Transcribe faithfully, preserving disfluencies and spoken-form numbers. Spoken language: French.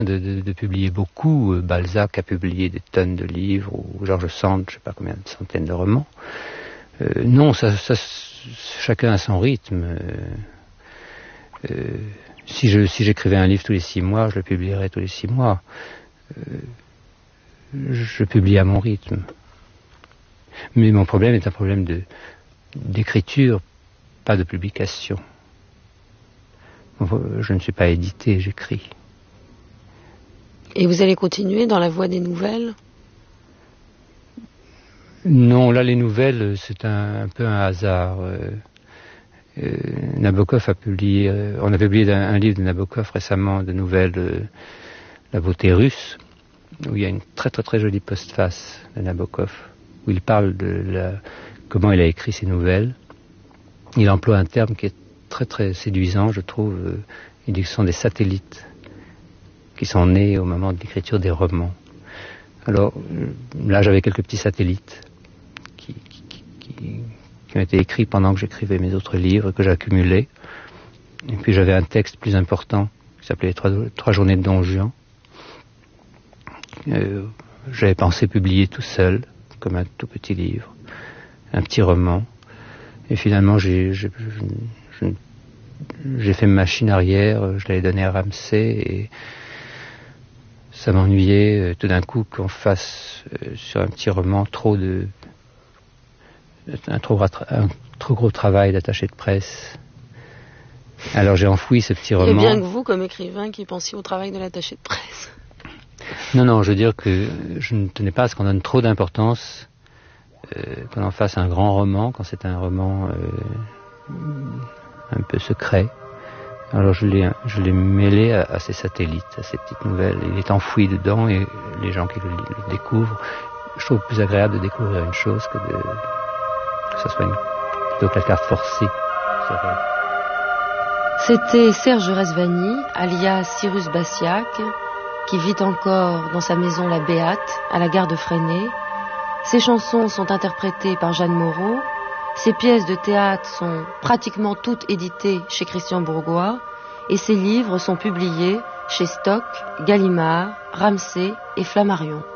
De, de, de publier beaucoup. Balzac a publié des tonnes de livres, ou George Sand, je ne sais pas combien de centaines de romans. Euh, non, ça, ça, chacun a son rythme. Euh, euh, si, je, si j'écrivais un livre tous les six mois, je le publierais tous les six mois. Euh, je publie à mon rythme. Mais mon problème est un problème de, d'écriture, pas de publication. Je ne suis pas édité, j'écris. Et vous allez continuer dans la voie des nouvelles ? Non, là les nouvelles, c'est un, un peu un hasard. Euh, euh, Nabokov a publié, euh, on a publié un, un livre de Nabokov récemment, de nouvelles, euh, La beauté russe, où il y a une très très très jolie postface de Nabokov, où il parle de la, comment il a écrit ses nouvelles. Il emploie un terme qui est très très séduisant, je trouve. Euh, il dit que ce sont des satellites qui sont nés au moment de l'écriture des romans. Alors, là, j'avais quelques petits satellites qui, qui, qui, qui ont été écrits pendant que j'écrivais mes autres livres, que j'accumulais. Et puis, j'avais un texte plus important qui s'appelait Les trois, trois journées de Don Juan. Euh, j'avais pensé publier tout seul, comme un tout petit livre, un petit roman. Et finalement, j'ai, j'ai, j'ai, j'ai fait ma machine arrière, je l'avais donné à Ramsay, et ça m'ennuyait euh, tout d'un coup qu'on fasse euh, sur un petit roman trop de un trop, un trop gros travail d'attaché de presse. Alors j'ai enfoui ce petit roman. Il y a bien que vous, comme écrivain, qui pensiez au travail de l'attaché de presse. Non, non, je veux dire que je ne tenais pas à ce qu'on donne trop d'importance, euh, qu'on en fasse un grand roman, quand c'est un roman euh, un peu secret. Alors je l'ai, je l'ai mêlé à, à ces satellites, à ces petites nouvelles. Il est enfoui dedans et les gens qui le, le découvrent, je trouve plus agréable de découvrir une chose que, de, que ça soit une, plutôt que la carte forcée. C'était Serge Rezvani, alias Cyrus Bassiac, qui vit encore dans sa maison La Béate, à la gare de Fresnay. Ses chansons sont interprétées par Jeanne Moreau. Ses pièces de théâtre sont pratiquement toutes éditées chez Christian Bourgois et ses livres sont publiés chez Stock, Gallimard, Ramsay et Flammarion.